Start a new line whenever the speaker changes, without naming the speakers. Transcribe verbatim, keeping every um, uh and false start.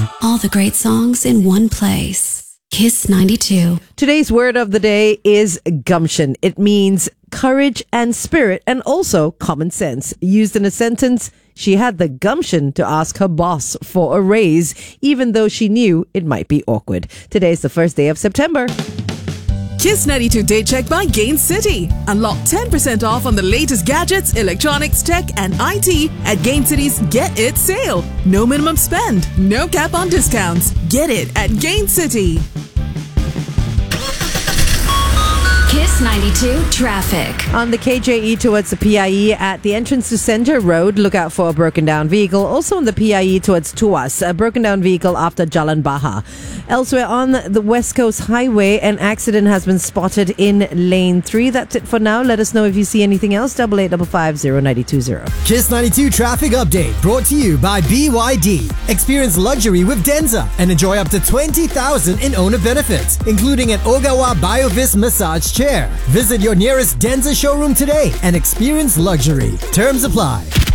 All the great songs in one place. Kiss ninety-two.
Today's word of the day is gumption. It means courage and spirit, and also common sense. Used in a sentence, she had the gumption to ask her boss for a raise, even though she knew it might be awkward. Today's the first day of September.
Kiss ninety-two Day Check by Gain City. Unlock ten percent off on the latest gadgets, electronics, tech, and I T at Gain City's Get It sale. No minimum spend, no cap on discounts. Get it at Gain City.
Kiss ninety-two traffic.
On the K J E towards the P I E at the entrance to Center Road, look out for a broken down vehicle. Also on the P I E towards Tuas, a broken down vehicle after Jalan Baha. Elsewhere on the West Coast Highway, an accident has been spotted in lane three. That's it for now. Let us know if you see anything else. Double eight double five zero ninety two zero.
Kiss ninety-two traffic update brought to you by B Y D. Experience luxury with Denza and enjoy up to twenty thousand in owner benefits, including an Ogawa BioVis massage chair. Visit your nearest Denza showroom today and experience luxury. Terms apply.